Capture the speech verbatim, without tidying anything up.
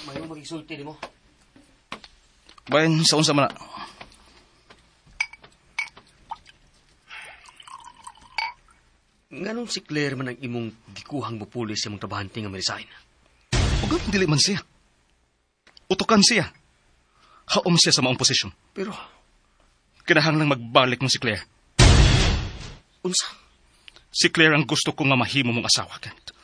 Mayroong mag-isulti ni mo. Bayan, sa unsa man na. Nganong si Claire man ang imong gikuhang bupulis sa mong trabahante nga ma-resign? Ug dili man siya. Utukan siya. Haom siya sa maong posisyon. Pero, Kinahanglang magbalik mo si Claire. unsa? Si Claire ang gusto ko nga mahimo mong asawa, Kent.